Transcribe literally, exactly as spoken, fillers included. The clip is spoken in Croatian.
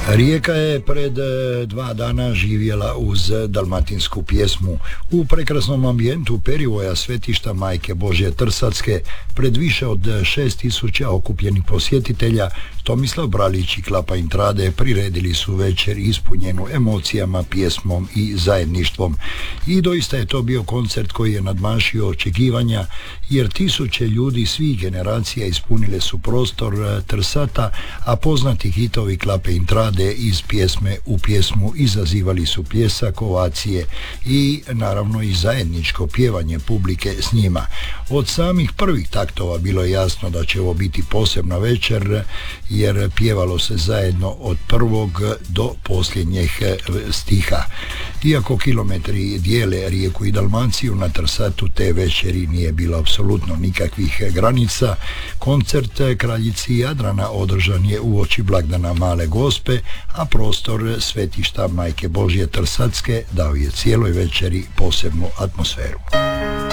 Rijeka je pred dva dana živjela uz dalmatinsku pjesmu. U prekrasnom ambijentu perivoja svetišta Majke Božje Trsatske pred više od šest tisuća okupljenih posjetitelja Tomislav Bralić i Klapa Intrade priredili su večer ispunjenu emocijama, pjesmom i zajedništvom. I doista je to bio koncert koji je nadmašio očekivanja, jer tisuće ljudi svih generacija ispunile su prostor Trsata, a poznati hitovi Klape Intrade iz pjesme u pjesmu izazivali su pljesak, ovacije i naravno i zajedničko pjevanje publike s njima. Od samih prvih taktova bilo je jasno da će ovo biti posebna večer, jer pjevalo se zajedno od prvog do posljednjeg stiha. Iako kilometri dijele Rijeku i Dalmaciju, na Trsatu te večeri nije bilo apsolutno nikakvih granica. Koncert Kraljici Jadrana održan je uoči blagdana Male Gospe, a prostor svetišta Majke Božje Trsatske dao je cijeloj večeri posebnu atmosferu.